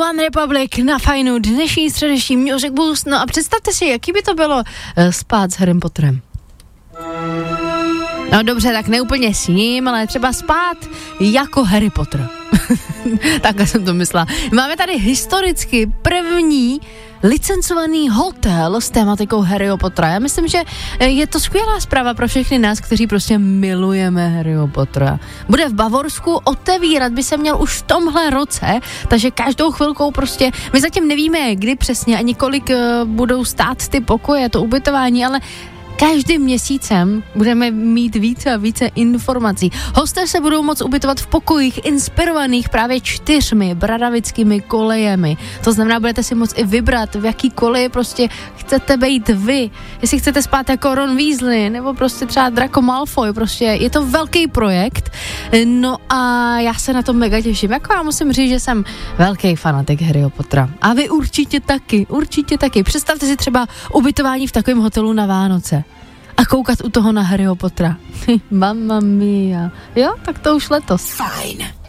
One Republic na Fajnu, dnešní středeční Music Boost. No a představte si, jaký by to bylo spát s Harrym Potterem. No dobře, tak neúplně s ním, ale třeba spát jako Harry Potter. Takhle jsem to myslela. Máme tady historicky první licencovaný hotel s tématikou Harryho Pottera. Já myslím, že je to skvělá zpráva pro všechny nás, kteří prostě milujeme Harryho Pottera. Bude v Bavorsku, otevírat by se měl už v tomhle roce, takže každou chvilkou prostě, my zatím nevíme, kdy přesně ani kolik budou stát ty pokoje, to ubytování, ale každým měsícem budeme mít více a více informací. Hosté se budou moct ubytovat v pokojích inspirovaných právě 4 bradavickými kolejemi. To znamená, budete si moct i vybrat, v jaký koleji prostě chcete být vy. Jestli chcete spát jako Ron Weasley, nebo prostě třeba Draco Malfoy, prostě je to velký projekt. No a já se na to mega těším. Jako já musím říct, že jsem velký fanatik Harryho Pottera. A vy určitě taky. Představte si třeba ubytování v takovém hotelu na Vánoce. A koukat u toho na Harryho Pottera. Mamma mia. Jo, tak to už letos. Fajn.